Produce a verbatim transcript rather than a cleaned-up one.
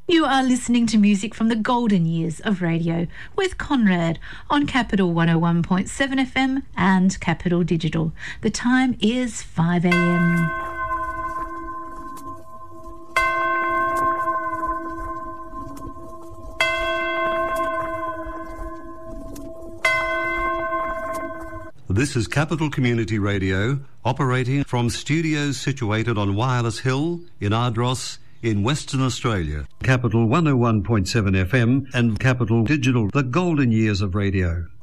You are listening to music from the golden years of radio with Conrad on Capital one oh one point seven F M and Capital Digital. The time is five a m. This is Capital Community Radio, operating from studios situated on Wireless Hill in Ardross in Western Australia. Capital one oh one point seven F M and Capital Digital, the golden years of radio.